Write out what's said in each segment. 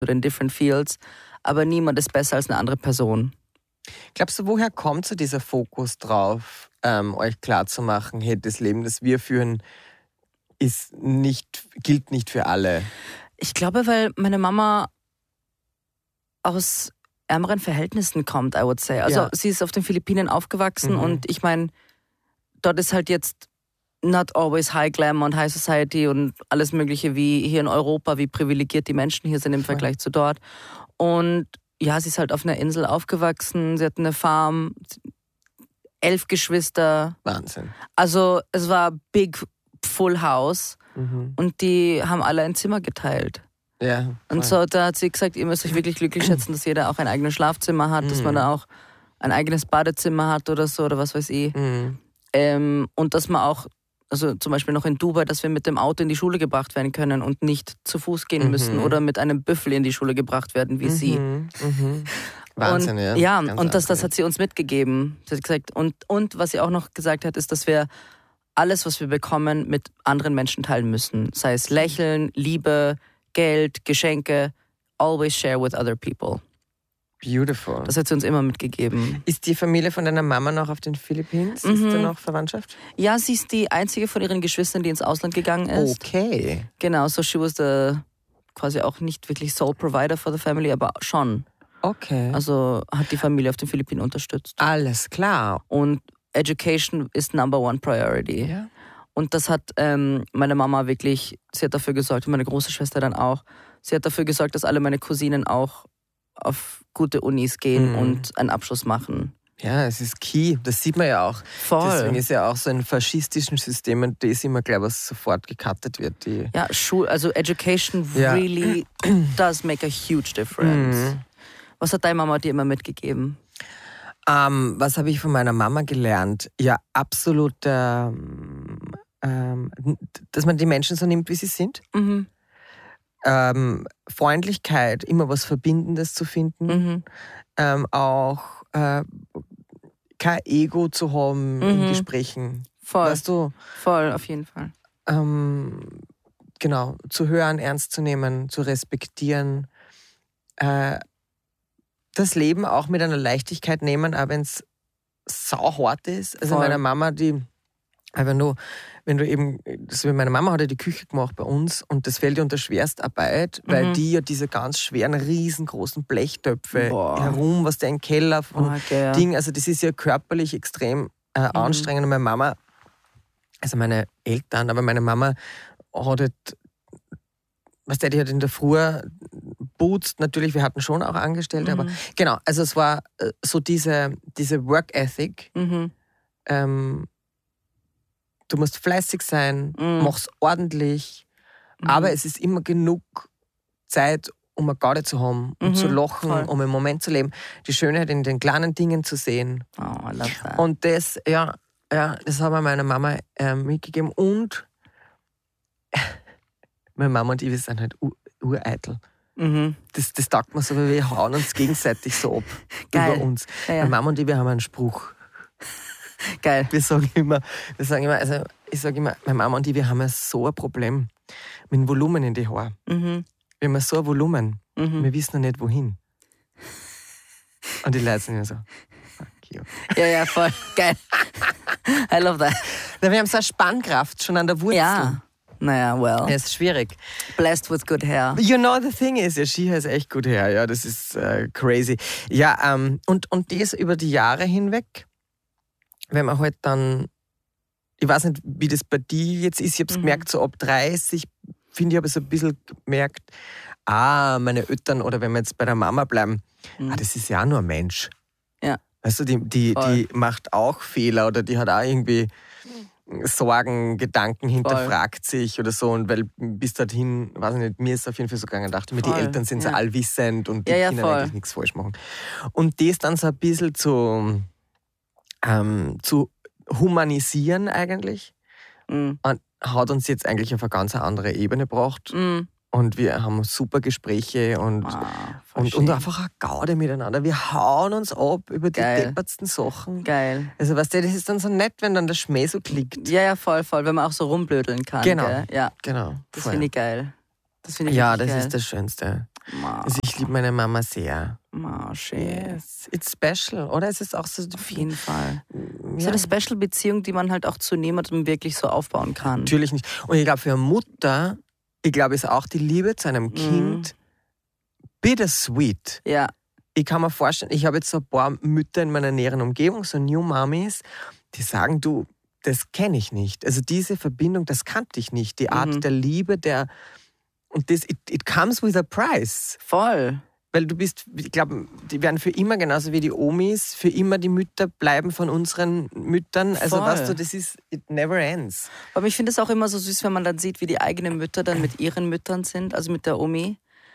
oder in different fields, aber niemand ist besser als eine andere Person. Glaubst du, woher kommt so dieser Fokus drauf, euch klarzumachen, hey, das Leben, das wir führen, gilt nicht für alle? Ich glaube, weil meine Mama aus ärmeren Verhältnissen kommt, I would say. Also sie ist auf den Philippinen aufgewachsen und ich meine, dort ist halt jetzt not always high glam und high society und alles mögliche wie hier in Europa, wie privilegiert die Menschen hier sind im Vergleich zu dort. Und ja, sie ist halt auf einer Insel aufgewachsen, sie hat eine Farm, 11 Geschwister. Wahnsinn. Also es war big full house und die haben alle ein Zimmer geteilt. Ja. Und so, da hat sie gesagt, ihr müsst euch wirklich glücklich schätzen, dass jeder auch ein eigenes Schlafzimmer hat, dass man da auch ein eigenes Badezimmer hat oder so oder was weiß ich. Und dass man auch, also zum Beispiel noch in Dubai, dass wir mit dem Auto in die Schule gebracht werden können und nicht zu Fuß gehen müssen oder mit einem Büffel in die Schule gebracht werden wie sie. Wahnsinn, und, ja. Und das hat sie uns mitgegeben. Sie hat gesagt, und was sie auch noch gesagt hat, ist, dass wir alles, was wir bekommen, mit anderen Menschen teilen müssen. Sei es Lächeln, Liebe, Geld, Geschenke, always share with other people. Beautiful. Das hat sie uns immer mitgegeben. Ist die Familie von deiner Mama noch auf den Philippinen? Ist da noch Verwandtschaft? Ja, sie ist die einzige von ihren Geschwistern, die ins Ausland gegangen ist. Okay. Genau, so she was quasi auch nicht wirklich sole provider for the family, aber schon. Okay. Also hat die Familie auf den Philippinen unterstützt. Alles klar. Und Education ist number one priority. Ja. Und das hat meine Mama wirklich, sie hat dafür gesorgt, und meine große Schwester dann auch, sie hat dafür gesorgt, dass alle meine Cousinen auch auf gute Unis gehen und einen Abschluss machen. Ja, es ist key. Das sieht man ja auch. Voll. Deswegen ist ja auch so ein faschistischen System, und das immer gleich was sofort gecuttet wird. Ja, also Education really does make a huge difference. Was hat deine Mama dir immer mitgegeben? Was habe ich von meiner Mama gelernt? Ja, absolut, dass man die Menschen so nimmt, wie sie sind. Freundlichkeit, immer was Verbindendes zu finden. Auch kein Ego zu haben in Gesprächen. Voll. Weißt du? Voll, auf jeden Fall. Genau, zu hören, ernst zu nehmen, zu respektieren. Das Leben auch mit einer Leichtigkeit nehmen, auch wenn es sauhart ist. Also meine Mama, wenn du eben, meine Mama hat ja die Küche gemacht bei uns und das fällt ihr unter Schwerstarbeit, weil die ja diese ganz schweren, riesengroßen Blechtöpfe herum, was der im Keller von Ding, also das ist ja körperlich extrem anstrengend. Und meine Mama, also meine Eltern, aber meine Mama hat halt, die hat in der Früh putzt, natürlich, wir hatten schon auch Angestellte, aber genau, also es war so diese Work Ethic. Du musst fleißig sein, mach's ordentlich, aber es ist immer genug Zeit, um eine Garde zu haben, um zu lachen, um im Moment zu leben, die Schönheit in den kleinen Dingen zu sehen. Oh, I love that. Und das, das hat mir meine Mama mitgegeben. Und meine Mama und ich, wir sind halt ureitel. Das taugt mir so, weil wir hauen uns gegenseitig so ab. Geil. Über uns. Ja. Meine Mama und ich, wir haben einen Spruch. Geil. Ich sage immer, meine Mama und ich, wir haben ja so ein Problem mit dem Volumen in die Haare. Wir haben ja so ein Volumen. Wir wissen noch nicht, wohin. Und die Leute sind ja so, fuck you. Ja, voll. Geil. I love that. Wir haben so eine Spannkraft schon an der Wurzel. Ja. Naja, well. Ja, ist schwierig. Blessed with good hair. You know, the thing is, she has echt good hair. Ja, das ist crazy. Ja, und das über die Jahre hinweg, wenn man halt dann, ich weiß nicht, wie das bei dir jetzt ist, ich habe es gemerkt, so ab 30, finde ich, habe ich so ein bisschen gemerkt, meine Eltern, oder wenn wir jetzt bei der Mama bleiben, das ist ja auch nur ein Mensch. Ja. Weißt du, die macht auch Fehler oder die hat auch irgendwie Sorgen, Gedanken, hinterfragt sich oder so. Und weil bis dorthin, weiß ich nicht, mir ist es auf jeden Fall so gegangen, dachte mir, die Eltern sind so allwissend und die können eigentlich nichts falsch machen. Und das dann so ein bisschen zu humanisieren eigentlich, und hat uns jetzt eigentlich auf eine ganz andere Ebene gebracht. Und wir haben super Gespräche und einfach eine Gaude miteinander. Wir hauen uns ab über die deppertsten Sachen. Geil. Also weißt du, das ist dann so nett, wenn dann der Schmäh so klickt. Ja, voll, wenn man auch so rumblödeln kann. Genau, gell? Ja. genau. Das finde ich geil. Das finde ich das geil. ist das Schönste. Also ich liebe meine Mama sehr. Schön. Yes, it's special, oder? Es ist auch so... Auf jeden Fall. Ja. So eine Special-Beziehung, die man halt auch zu niemandem wirklich so aufbauen kann. Natürlich nicht. Und ich glaube, für eine Mutter, ich glaube, ist auch die Liebe zu einem Kind bittersweet. Ja. Ich kann mir vorstellen, ich habe jetzt so ein paar Mütter in meiner näheren Umgebung, so New Mommies, die sagen, du, das kenne ich nicht. Also diese Verbindung, das kannte ich nicht. Die Art der Liebe, und das, it comes with a price. Voll. Weil du bist, ich glaube, die werden für immer, genauso wie die Omis, für immer die Mütter bleiben von unseren Müttern. Also Voll. weißt du, das ist, it never ends. Aber ich finde es auch immer so süß, wenn man dann sieht, wie die eigenen Mütter dann mit ihren Müttern sind, also mit der Omi.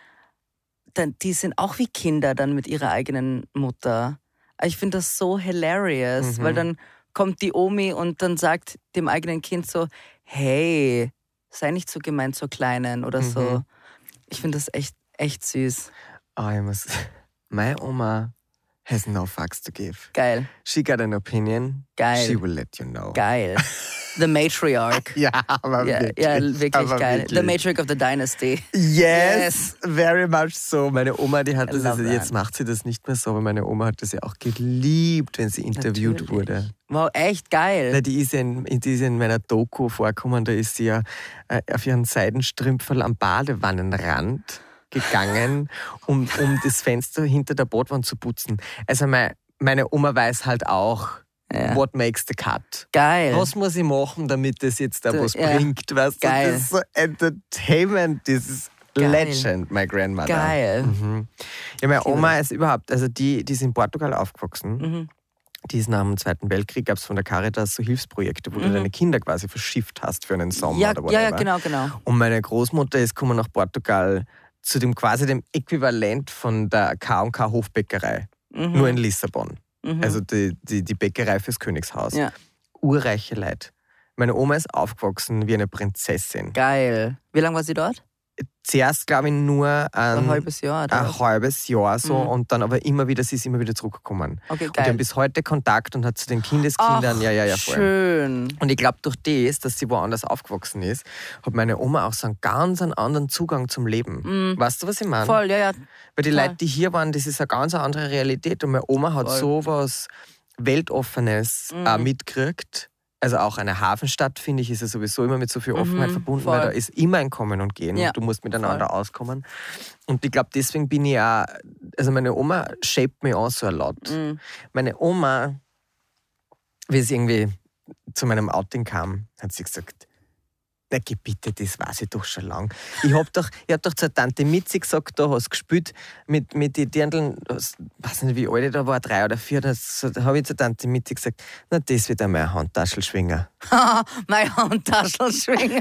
Die sind auch wie Kinder dann mit ihrer eigenen Mutter. Ich finde das so hilarious, weil dann kommt die Omi und dann sagt dem eigenen Kind so, hey, sei nicht so gemein zur Kleinen oder so. Ich finde das echt süß. Oh, my Oma has no fucks to give. Geil. She got an opinion. Geil. She will let you know. Geil. The Matriarch. Ja, aber wirklich. Ja, wirklich aber geil. Wirklich. The Matriarch of the Dynasty. Yes, very much so. Meine Oma, die hat das, also love jetzt that. macht sie das nicht mehr so, aber meine Oma hat das ja auch geliebt, wenn sie interviewt Natürlich. wurde. Wow, echt geil. Na, die ist in meiner Doku vorgekommen, da ist sie ja auf ihren Seidenstrümpferl am Badewannenrand gegangen, um das Fenster hinter der Bordwand zu putzen. Also meine Oma weiß halt auch, what makes the cut. Geil. Was muss ich machen, damit das jetzt da was bringt? Weißt du? Geil. Das ist so Entertainment, das ist Geil. Legend, my grandmother. Geil. Ja, meine Oma ist überhaupt, also die ist in Portugal aufgewachsen. Die ist nach dem Zweiten Weltkrieg, gab es von der Caritas so Hilfsprojekte, wo du deine Kinder quasi verschifft hast für einen Sommer Ja, oder whatever. ja, genau. Und meine Großmutter ist gekommen nach Portugal zu dem quasi dem Äquivalent von der K&K Hofbäckerei, nur in Lissabon. Also die Bäckerei fürs Königshaus. Ja. Urreiche Leute. Meine Oma ist aufgewachsen wie eine Prinzessin. Geil. Wie lange war sie dort? Zuerst, glaube ich, nur Ein halbes Jahr. Oder was? ein halbes Jahr so und dann aber sie ist immer wieder zurückgekommen. Okay, Und die haben geil. bis heute Kontakt und hat zu den Kindeskindern, Ach, voll. schön. Und ich glaube, durch das, dass sie woanders aufgewachsen ist, hat meine Oma auch so einen ganz anderen Zugang zum Leben. Weißt du, was ich meine? Voll, ja. Weil die voll. Leute, die hier waren, das ist eine ganz andere Realität. Und meine Oma hat so was Weltoffenes auch mitgekriegt. Also auch eine Hafenstadt, finde ich, ist ja sowieso immer mit so viel Offenheit verbunden, voll. weil da ist immer ein Kommen und Gehen Ja, und du musst miteinander auskommen. Und ich glaube, deswegen bin ich auch, also meine Oma shaped me auch so a lot. Meine Oma, wie es irgendwie zu meinem Outing kam, hat sie gesagt, na geh bitte, das weiß ich doch schon lang. Ich hab doch zur Tante Mitzi gesagt, da hast du gespielt mit den Dirndln, weiß nicht wie alt ich da war, 3 oder 4, da habe ich zur Tante Mitzi gesagt, na das wird einmal ein Handtaschelschwinger. Mein Handtaschelschwinger.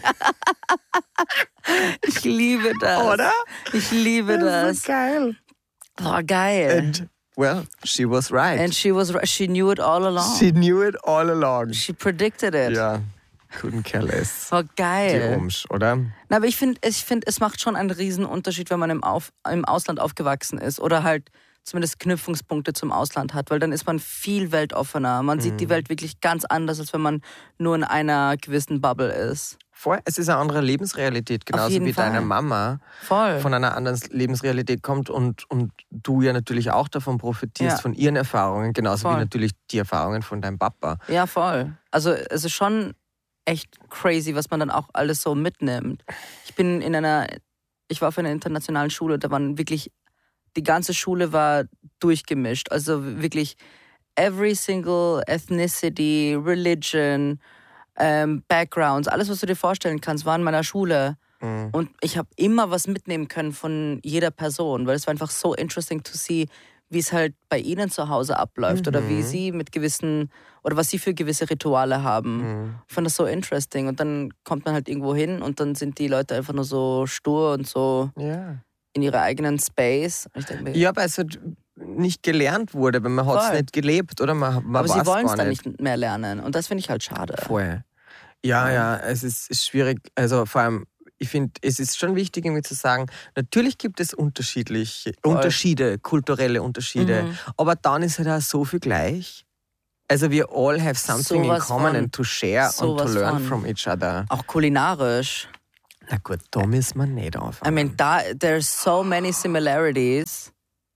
Ich liebe das. Oder? Ich liebe das. So geil. Boah, geil. And, well, she was right. And she knew it all along. She knew it all along. She predicted it. Ja, couldn't care less. War Die geil. Umsch, oder? Na, aber ich finde, es macht schon einen riesen Unterschied, wenn man im Ausland aufgewachsen ist oder halt zumindest Knüpfungspunkte zum Ausland hat, weil dann ist man viel weltoffener. Man sieht die Welt wirklich ganz anders, als wenn man nur in einer gewissen Bubble ist. Voll, es ist eine andere Lebensrealität, genauso jeden wie Fall. deine Mama Voll. von einer anderen Lebensrealität kommt und du ja natürlich auch davon profitierst, Ja. von ihren Erfahrungen, genauso wie Voll. natürlich die Erfahrungen von deinem Papa. Ja, voll. Also es ist schon echt crazy, was man dann auch alles so mitnimmt. Ich war auf einer internationalen Schule, da waren wirklich, die ganze Schule war durchgemischt. Also wirklich every single ethnicity, religion, Backgrounds, alles, was du dir vorstellen kannst, war in meiner Schule. Und ich habe immer was mitnehmen können von jeder Person, weil es war einfach so interesting to see, wie es halt bei ihnen zu Hause abläuft oder wie sie mit gewissen, oder was sie für gewisse Rituale haben. Ich fand das so interesting. Und dann kommt man halt irgendwo hin und dann sind die Leute einfach nur so stur und so Ja. in ihrer eigenen Space. Und ich denke mir, Ja, weil es halt nicht gelernt wurde, weil man hat es Voll. nicht gelebt, oder? Man aber sie weiß wollen es gar dann nicht mehr lernen. Und das finde ich halt schade. Voll. Ja, es ist schwierig. Also vor allem, ich finde, es ist schon wichtig, irgendwie zu sagen, natürlich gibt es Unterschiede, kulturelle Unterschiede, aber dann ist halt auch so viel gleich. Also we all have something in Sowas common von. and to share and to Sowas learn von. from each other. Auch kulinarisch. Na gut, da müssen wir nicht anfangen. I mean, there's so many similarities.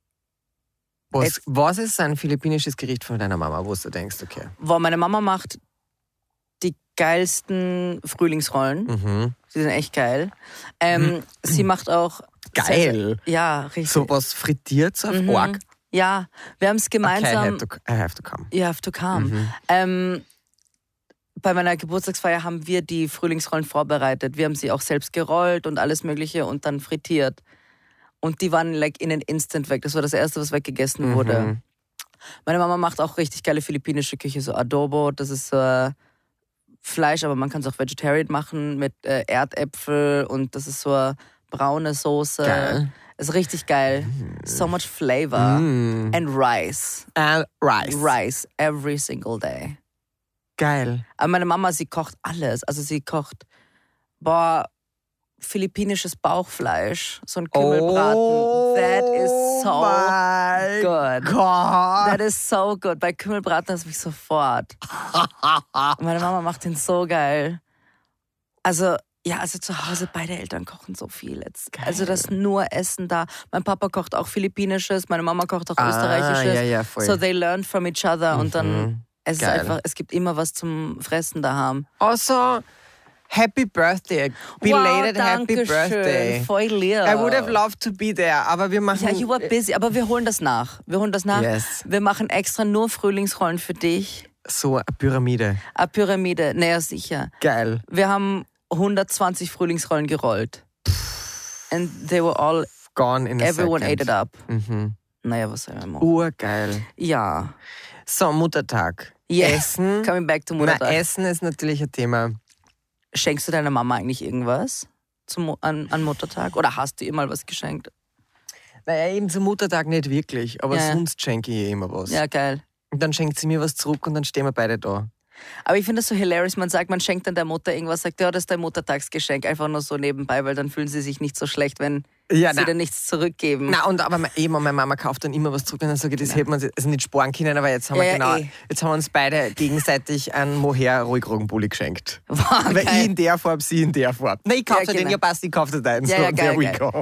Was ist ein philippinisches Gericht von deiner Mama, wo du denkst, okay? Meine Mama macht die geilsten Frühlingsrollen. Mhm. Die sind echt geil. Sie macht auch... Geil? Ja, richtig. So was frittiert auf Org? Ja, wir haben es gemeinsam... Okay, I have to come. You have to come. Bei meiner Geburtstagsfeier haben wir die Frühlingsrollen vorbereitet. Wir haben sie auch selbst gerollt und alles Mögliche und dann frittiert. Und die waren like in an instant weg. Das war das Erste, was weggegessen wurde. Meine Mama macht auch richtig geile philippinische Küche, so Adobo. Das ist Fleisch, aber man kann es auch Vegetarian machen mit Erdäpfel und das ist so eine braune Soße. Geil. Ist richtig geil. So much flavor. And rice. Rice. Rice every single day. Geil. Aber meine Mama, sie kocht alles. Also sie kocht, philippinisches Bauchfleisch. So ein Kümmelbraten. That is so good. God. That is so good. Bei Kümmelbraten ist mich sofort. Meine Mama macht den so geil. Also zu Hause, beide Eltern kochen so viel jetzt. Geil. Also das nur Essen da. Mein Papa kocht auch philippinisches, meine Mama kocht auch österreichisches. Ja, voll. So they learn from each other und dann es Geil. ist einfach, es gibt immer was zum Fressen daheim. Also, happy birthday. Belated happy birthday. Voll lieb. I would have loved to be there, aber wir machen... Ja, you were busy, aber wir holen das nach. Yes. Wir machen extra nur Frühlingsrollen für dich. So eine Pyramide. Eine Pyramide, naja, sicher. Geil. Wir haben 120 Frühlingsrollen gerollt. And they were all... Gone in a Everyone second. ate it up. Naja, was soll ich machen? Urgeil. Ja. So, Muttertag. Yeah. Essen. Coming back to Muttertag. Essen ist natürlich ein Thema. Schenkst du deiner Mama eigentlich irgendwas an Muttertag? Oder hast du ihr mal was geschenkt? Naja, eben zum Muttertag nicht wirklich, aber Ja. sonst schenke ich ihr immer was. Ja, geil. Und dann schenkt sie mir was zurück und dann stehen wir beide da. Aber ich finde das so hilarious, man sagt, man schenkt dann der Mutter irgendwas, sagt, ja, das ist dein Muttertagsgeschenk, einfach nur so nebenbei, weil dann fühlen sie sich nicht so schlecht, wenn sie dann nichts zurückgeben. Aber meine Mama kauft dann immer was zurück und dann sage ich, das hätte man also nicht sparen können, aber jetzt haben jetzt haben wir uns beide gegenseitig einen Mohair-Rollkragenpulli geschenkt. Wow, weil geil. ich in der Farbe, sie in der Farbe. Nein, ich kaufe den, genau. ja passt, ich kaufe deinen. Ja, ja, there geil, we go.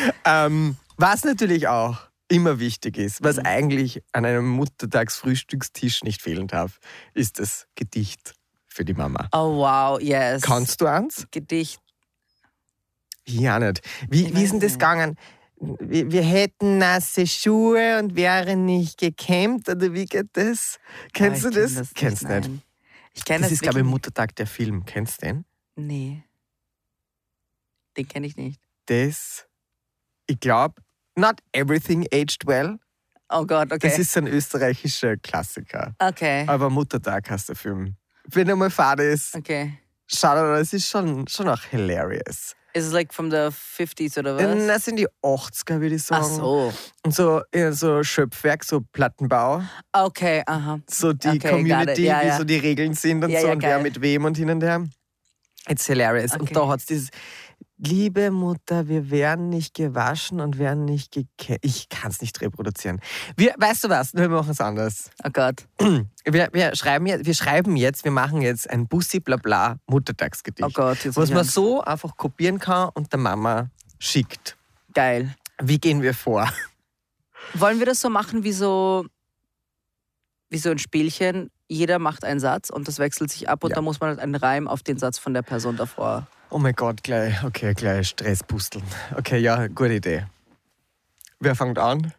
Was natürlich auch immer wichtig ist, was eigentlich an einem Muttertagsfrühstückstisch nicht fehlen darf, ist das Gedicht für die Mama. Oh wow, yes. Kannst du eins? Gedicht. Ja, nicht. Wie ist denn das gegangen? Wir hätten nasse Schuhe und wären nicht gekämmt, oder wie geht das? Kennst du das? Kennst du nicht? Ich kenne Das das ist, glaube ich, wirklich Muttertag der Film. Kennst du den? Nee. Den kenne ich nicht. Ich glaube, Not Everything Aged Well. Oh Gott, okay. Das ist ein österreichischer Klassiker. Okay. Aber Muttertag heißt der Film. Wenn er mal Vater ist, Okay. schau dir das ist schon auch hilarious. Is it like from the 50s oder was? Das sind die 80er, würde ich sagen. Ach so. Und so Schöpfwerk, so Plattenbau. Okay, aha. So die Okay, got Community, it. Ja, wie ja. so die Regeln sind und Ja, so ja, und wer geil. mit wem und hin und her. It's hilarious. Okay. Und da hat es dieses, liebe Mutter, wir werden nicht gewaschen und werden nicht gekämmt. Ich kann es nicht reproduzieren. Weißt du was? Wir machen es anders. Oh Gott. Wir schreiben jetzt, wir machen jetzt ein Bussi-Blabla Muttertagsgedicht. Oh Gott. Jetzt Was muss man ich so einfach kopieren kann und der Mama schickt. Geil. Wie gehen wir vor? Wollen wir das so machen wie so ein Spielchen? Jeder macht einen Satz und das wechselt sich ab und Ja. dann muss man halt einen Reim auf den Satz von der Person davor. Oh mein Gott, gleich Stress pusteln. Okay, ja, gute Idee. Wer fängt an?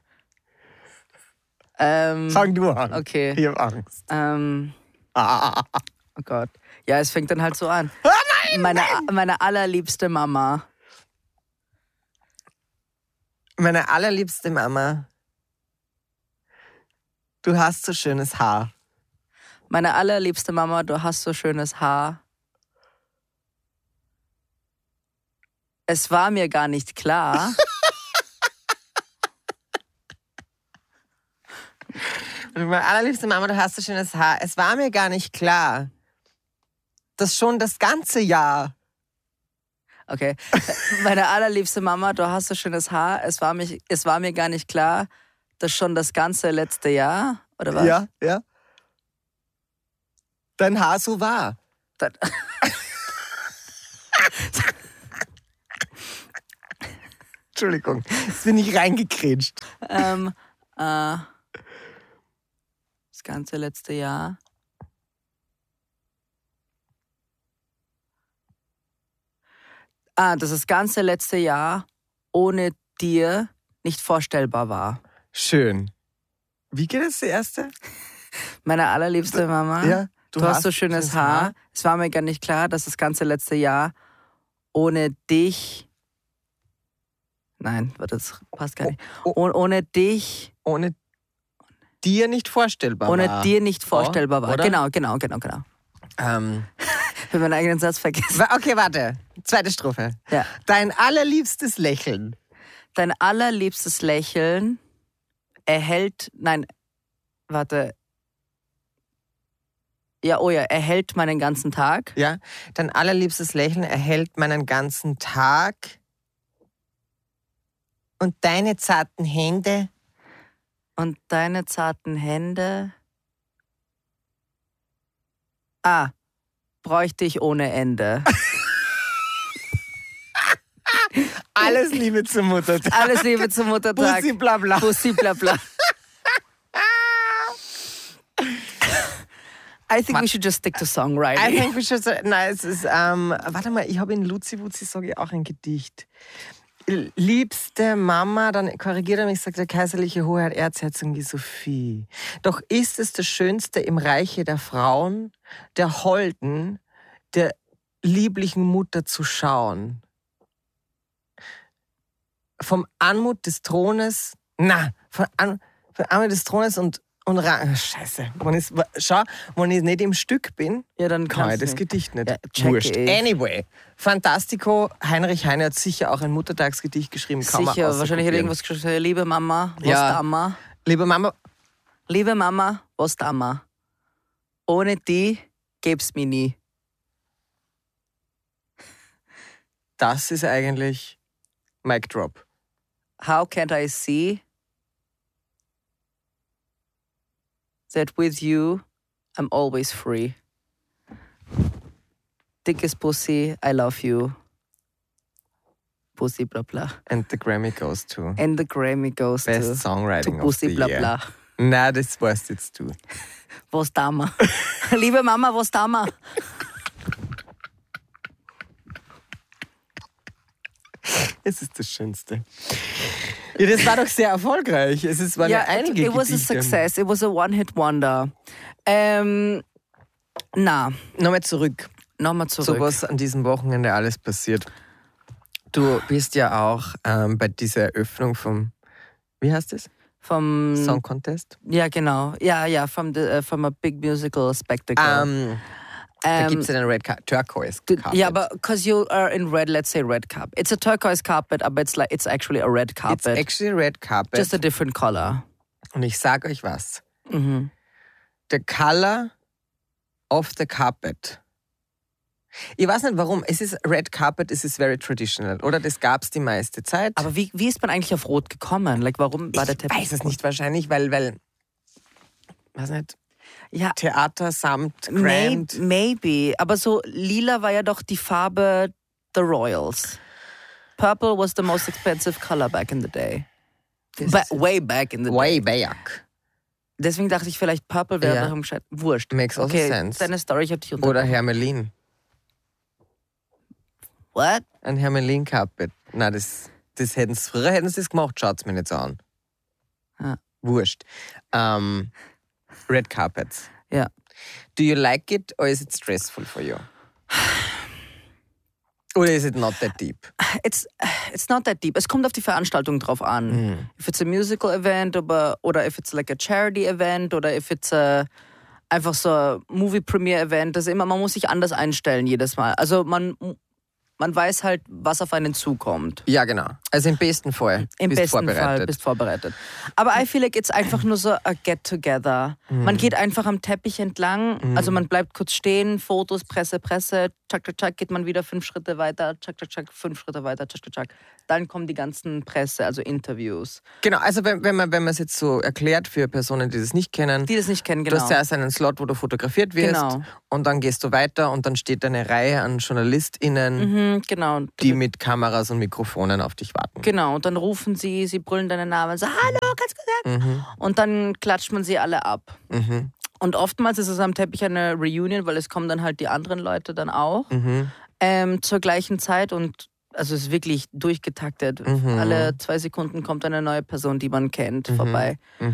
Fang du an. Okay. Ich hab Angst. Oh Gott. Ja, es fängt dann halt so an. Oh Meine allerliebste Mama. Meine allerliebste Mama, du hast so schönes Haar. Meine allerliebste Mama, du hast so schönes Haar. Es war mir gar nicht klar. Meine allerliebste Mama, du hast so schönes Haar. Es war mir gar nicht klar, dass schon das ganze Jahr. Okay. Meine allerliebste Mama, du hast so schönes Haar. Es war mir gar nicht klar, dass schon das ganze letzte Jahr, oder was? Ja. Dein Haar so war. Das- Entschuldigung, jetzt bin ich reingekretscht. Das ganze letzte Jahr. Dass das ganze letzte Jahr ohne dir nicht vorstellbar war. Schön. Wie geht es, die erste? Meine allerliebste Mama, Ja, du hast so schönes Haar. Es war mir gar nicht klar, dass das ganze letzte Jahr ohne dich... Nein, das passt gar nicht. Ohne dich... Ohne dir nicht vorstellbar war. Ohne dir nicht vorstellbar war. Oder? Genau. Ich habe meinen eigenen Satz vergessen. Okay, warte. Zweite Strophe. Ja. Dein allerliebstes Lächeln. Dein allerliebstes Lächeln erhält... Nein, warte... erhält meinen ganzen Tag. Ja, dein allerliebstes Lächeln erhält meinen ganzen Tag. Und deine zarten Hände. Und deine zarten Hände. Bräuchte ich ohne Ende. Alles Liebe zum Muttertag. Alles Liebe zum Muttertag. Bussi bla bla. Bussi bla bla. I think we should just stick to songwriting. I think we should... Nein, es ist... warte mal, ich habe in Luzi Wuzi, sage ich, auch ein Gedicht. Liebste Mama, dann korrigiert er mich, sagt der kaiserliche Hoheit Erzherzogin Sophie. Doch ist es das Schönste im Reiche der Frauen, der Holden, der lieblichen Mutter zu schauen. Vom Anmut des Thrones, von Anmut des Thrones und Scheiße. Wenn ich nicht im Stück bin, ja, dann kann ich das Gedicht nicht. Ja, Wurscht. Anyway, Fantastico. Heinrich Heine hat sicher auch ein Muttertagsgedicht geschrieben. Sicher, wahrscheinlich hat er irgendwas geschrieben. Liebe Mama, was dammer? Liebe Mama. Liebe Mama, was dammer? Ohne die gäb's mich nie. Das ist eigentlich Mic Drop. How can't I see that with you I'm always free? Dickest pussy, I love you. Pussy bla bla. And the Grammy goes to... And the Grammy goes Best to Songwriting of Pussy the bla Year. bla. Na, das warst jetzt du. Was dammer? Liebe Mama, was dammer? Es ist das Schönste. Ja, das war doch sehr erfolgreich. Waren ja einige it was a Gedichte. success. It was a one-hit-wonder. Nochmal zurück. So was an diesem Wochenende alles passiert. Du bist ja auch bei dieser Eröffnung vom, wie heißt es? Vom Song Contest? Ja, genau. Ja, from a big musical spectacle. Da gibt es einen Red Turquoise Carpet. Yeah, but because you are in red, let's say red carpet. It's a turquoise carpet, but it's actually a red carpet. It's actually a red carpet. Just a different color. Und ich sage euch was. The color of the carpet. Ich weiß nicht warum. Es ist Red Carpet, es ist very traditional. Oder das gab es die meiste Zeit. Aber wie ist man eigentlich auf Rot gekommen? Like, warum war der Teppich? Ich weiß es nicht, wahrscheinlich, weil weiß nicht, ja, Theater samt Grand. Maybe. Aber so lila war ja doch die Farbe the Royals. Purple was the most expensive color back in the day. Way back in the day. Way back. Deswegen dachte ich vielleicht Purple wäre noch gescheit. Wurscht. Makes also sense. Deine Story, ich hab dich unterbrochen. Oder Hermelin. What? Ein Hermelin-Carpet. Nein, früher hätten sie das gemacht, schaut's mir nicht so an. Ja. Wurscht. Red Carpets. Ja. Do you like it or is it stressful for you? Oder is it not that deep? It's not that deep. Es kommt auf die Veranstaltung drauf an. If it's a musical event oder if it's like a charity event oder if it's einfach so ein Movie Premiere Event. Das ist immer, man muss sich anders einstellen jedes Mal. Also man weiß halt, was auf einen zukommt. Ja, genau. Also im besten Fall. Im besten Fall bist vorbereitet. Aber I feel like it's einfach nur so a get-together. Man geht einfach am Teppich entlang, also man bleibt kurz stehen, Fotos, Presse, tschack, tschack, tschack, geht man wieder 5 Schritte weiter, tschack, tschack, tschack, 5 Schritte weiter, tschack, tschack, tschack. Dann kommen die ganzen Presse, also Interviews. Genau, also wenn man es jetzt so erklärt für Personen, die das nicht kennen. Die das nicht kennen, genau. Du hast zuerst einen Slot, wo du fotografiert wirst. Genau. Und dann gehst du weiter und dann steht eine Reihe an JournalistInnen, genau. die mit Kameras und Mikrofonen auf dich warten. Genau, und dann rufen sie brüllen deinen Namen, so, hallo, kannst du sagen? Und dann klatscht man sie alle ab. Und oftmals ist es am Teppich eine Reunion, weil es kommen dann halt die anderen Leute dann auch zur gleichen Zeit und also es ist wirklich durchgetaktet. Alle 2 Sekunden kommt eine neue Person, die man kennt, vorbei.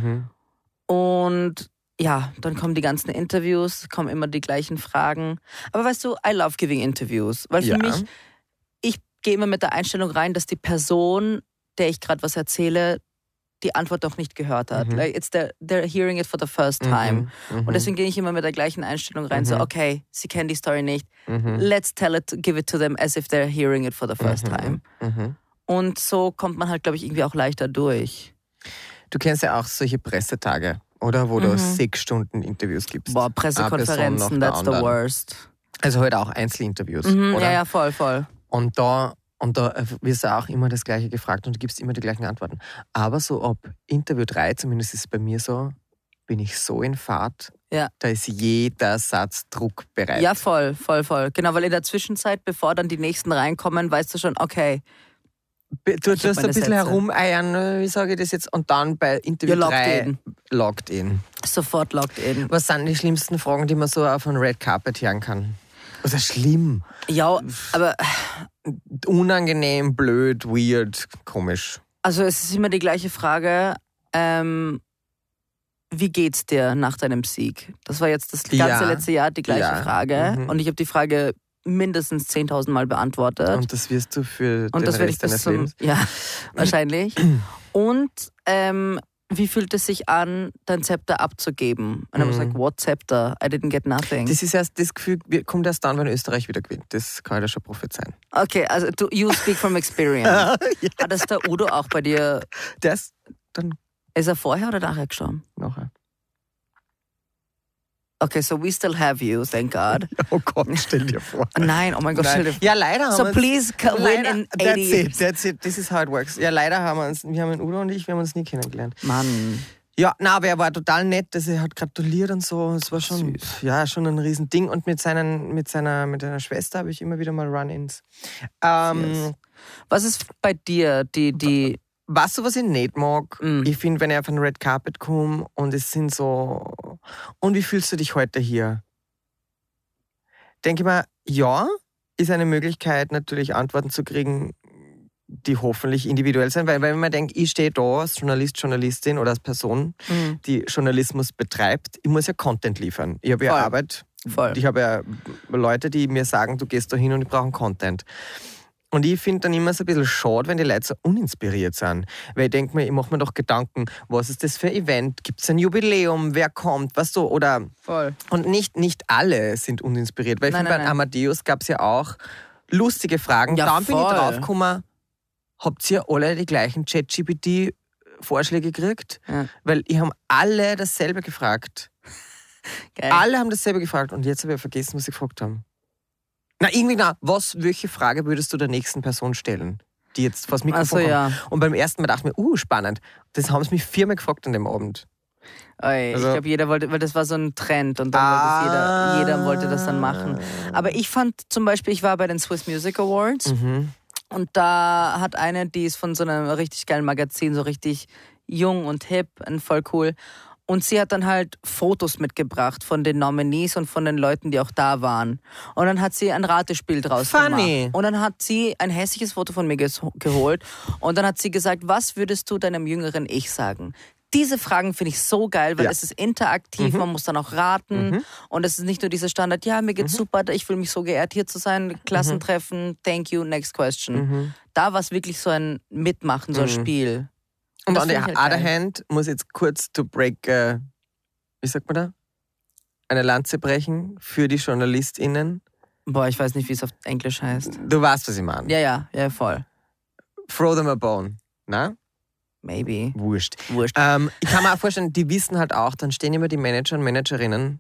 Und ja, dann kommen die ganzen Interviews, kommen immer die gleichen Fragen. Aber weißt du, I love giving interviews. Weil für mich, ich gehe immer mit der Einstellung rein, dass die Person, der ich gerade was erzähle, die Antwort noch nicht gehört hat. Like they're hearing it for the first time. Und deswegen gehe ich immer mit der gleichen Einstellung rein. So, okay, sie kennen die Story nicht. Let's give it to them as if they're hearing it for the first time. Und so kommt man halt, glaube ich, irgendwie auch leichter durch. Du kennst ja auch solche Pressetage, oder? Wo du 6 Stunden Interviews gibst. Boah, Pressekonferenzen, that's the worst. Also halt auch Einzelinterviews, oder? Ja, voll. Und da wirst du auch immer das Gleiche gefragt und du gibst immer die gleichen Antworten. Aber so ab Interview 3, zumindest ist es bei mir so, bin ich so in Fahrt, da ist jeder Satz druckbereit. Ja, voll. Genau, weil in der Zwischenzeit, bevor dann die nächsten reinkommen, weißt du schon, okay. Du hast ein bisschen herumeiern, wie sage ich das jetzt? Und dann bei Interview 3 logged in. Sofort logged in. Was sind die schlimmsten Fragen, die man so auf einem Red Carpet hören kann? Also schlimm. Ja, aber unangenehm, blöd, weird, komisch. Also es ist immer die gleiche Frage, wie geht's dir nach deinem Sieg? Das war jetzt das ganze letzte Jahr die gleiche Frage. Und ich habe die Frage mindestens 10.000 Mal beantwortet. Und das wirst du für den Rest deines Lebens? Ja, wahrscheinlich. Und wie fühlt es sich an, dein Zepter abzugeben? Und I was like, what Zepter? I didn't get nothing. Das Gefühl kommt erst dann, wenn Österreich wieder gewinnt. Das kann ich dir schon prophezeien. Okay, also you speak from experience. Yes. Hat das der Udo auch bei dir? Ist er vorher oder nachher gestorben? Nachher. Okay, so we still have you, thank God. Oh Gott, stell dir vor. Nein, oh mein Gott, stell dir vor. Ja, leider haben wir uns... So please win in 80 years. That's it, this is how it works. Ja, leider haben wir haben Udo und ich, wir haben uns nie kennengelernt. Mann. Ja, aber er war total nett, dass er hat gratuliert und so. Es war schon, schon ein Riesending. Und mit seiner Schwester habe ich immer wieder mal Run-ins. Was ist bei dir die Weißt du, was ich nicht mag? Ich finde, wenn ich auf ein Red Carpet komme und es sind so... Und wie fühlst du dich heute hier? Denke ich mir, ja, ist eine Möglichkeit, natürlich Antworten zu kriegen, die hoffentlich individuell sind. Weil wenn man denkt, ich stehe da als Journalist, Journalistin oder als Person, die Journalismus betreibt, ich muss ja Content liefern. Ich habe ja Arbeit. Ich habe ja Leute, die mir sagen, du gehst da hin und die brauchen Content. Und ich finde dann immer so ein bisschen schade, wenn die Leute so uninspiriert sind. Weil ich denke mir, ich mache mir doch Gedanken, was ist das für ein Event? Gibt es ein Jubiläum? Wer kommt? Was so? Oder Und nicht alle sind uninspiriert. Weil ich finde, bei Amadeus gab es ja auch lustige Fragen. Ja, dann bin ich draufgekommen, habt ihr alle die gleichen ChatGPT-Vorschläge gekriegt? Ja. Weil ich habe alle dasselbe gefragt. Geil. Alle haben dasselbe gefragt. Und jetzt habe ich vergessen, was sie gefragt haben. Welche Frage würdest du der nächsten Person stellen, die jetzt vor das Mikrofon kommt? Ja. Und beim ersten Mal dachte ich mir, spannend. Das haben sie mich 4-mal gefragt an dem Abend. Ich glaube, jeder wollte, weil das war so ein Trend und dann wollte jeder wollte das dann machen. Aber ich fand zum Beispiel, ich war bei den Swiss Music Awards und da hat eine, die ist von so einem richtig geilen Magazin, so richtig jung und hip und voll cool. Und sie hat dann halt Fotos mitgebracht von den Nominees und von den Leuten, die auch da waren. Und dann hat sie ein Ratespiel draus gemacht. Und dann hat sie ein hässliches Foto von mir geholt. Und dann hat sie gesagt, was würdest du deinem jüngeren Ich sagen? Diese Fragen finde ich so geil, weil es ist interaktiv, man muss dann auch raten. Und es ist nicht nur dieser Standard, ja, mir geht's super, ich fühle mich so geehrt, hier zu sein, Klassentreffen, thank you, next question. Da war es wirklich so ein Mitmachen, so ein Spiel. Und on the other hand muss jetzt kurz to break, wie sagt man da? Eine Lanze brechen für die JournalistInnen. Boah, ich weiß nicht, wie es auf Englisch heißt. Du weißt, was ich meine. Ja, voll. Throw them a bone, na? Maybe. Wurscht. Ich kann mir auch vorstellen, die wissen halt auch, dann stehen immer die Manager und Managerinnen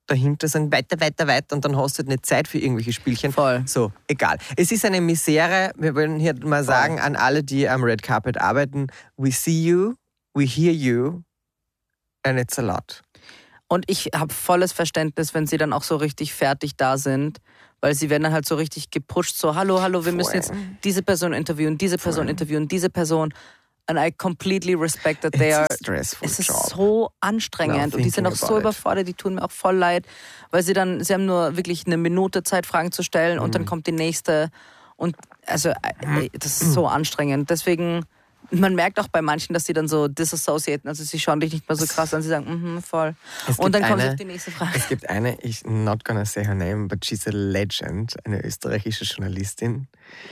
dahinter sagen, weiter und dann hast du halt nicht Zeit für irgendwelche Spielchen. Voll. So, egal. Es ist eine Misere. Wir wollen hier mal sagen an alle, die am Red Carpet arbeiten, we see you, we hear you and it's a lot. Und ich habe volles Verständnis, wenn sie dann auch so richtig fertig da sind, weil sie werden dann halt so richtig gepusht, so hallo, wir müssen jetzt diese Person interviewen, diese Person interviewen, diese Person. And I completely respect that they are. Es ist so anstrengend und die sind auch so überfordert, die tun mir auch voll leid, weil sie haben nur wirklich eine Minute Zeit, Fragen zu stellen und dann kommt die nächste und also das ist so anstrengend. Deswegen, man merkt auch bei manchen, dass sie dann so disassociaten, also sie schauen dich nicht mehr so krass an, sie sagen, voll. Und dann kommt die nächste Frage. Es gibt eine, ich not gonna say her name, but she's a legend, eine österreichische Journalistin.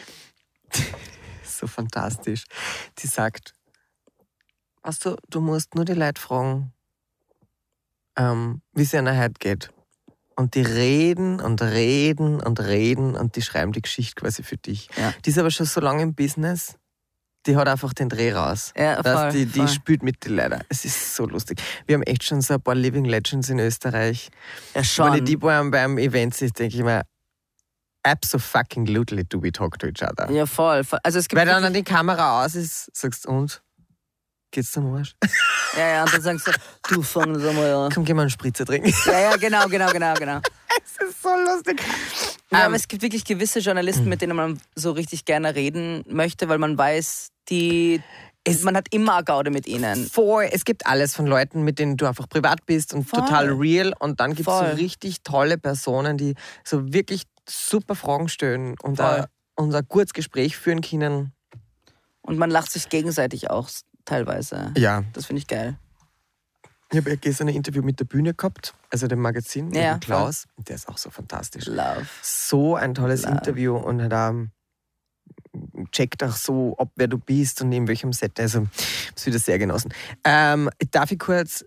So fantastisch. Die sagt, weißt du musst nur die Leute fragen, wie es ihnen heute geht. Und die reden und die schreiben die Geschichte quasi für dich. Ja. Die ist aber schon so lange im Business, die hat einfach den Dreh raus. Ja, voll, die spielt mit den Leuten. Es ist so lustig. Wir haben echt schon so ein paar Living Legends in Österreich. Ja, schon. Wenn ich die beim Event sehe, denke ich mir, absolutely do we talk to each other. Ja, voll. Also es gibt weil dann die Kamera aus ist, sagst du, und? Geht's zum Arsch? Ja, und dann sagst du fang das einmal an. Komm, geh mal einen Spritzer trinken. Ja, genau. Es ist so lustig. Ja, aber es gibt wirklich gewisse Journalisten, mit denen man so richtig gerne reden möchte, weil man weiß, man hat immer eine Gaude mit ihnen. Es gibt alles von Leuten, mit denen du einfach privat bist und total real. Und dann gibt es so richtig tolle Personen, die so wirklich super Fragen stellen und unser kurzes Gespräch führen können. Und man lacht sich gegenseitig auch teilweise. Ja. Das finde ich geil. Ich habe ja gestern ein Interview mit der Bühne gehabt, also dem Magazin, mit dem Klaus. Und der ist auch so fantastisch. Love. So ein tolles Interview und hat checkt auch so, ob wer du bist und in welchem Set. Also, ich habe es wieder sehr genossen. Darf ich kurz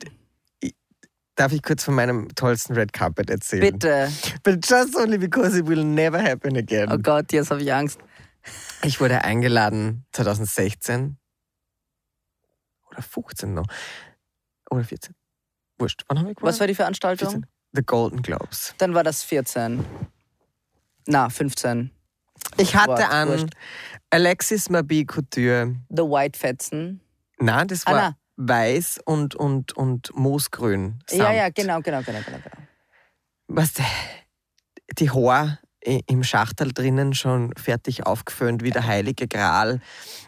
von meinem tollsten Red Carpet erzählen? Bitte. But just only because it will never happen again. Oh Gott, jetzt habe ich Angst. Ich wurde eingeladen 2016 oder 15 noch. Oder 14. Wurscht. Wann haben wir gewonnen? Was war die Veranstaltung? 14. The Golden Globes. Dann war das 14. 15. Ich hatte an Alexis Marie Couture. The White Fetzen. Nein, das war weiß und moosgrün. Samt. Ja, genau. Was die Haare im Schachtel drinnen schon fertig aufgeföhnt, wie der heilige Gral.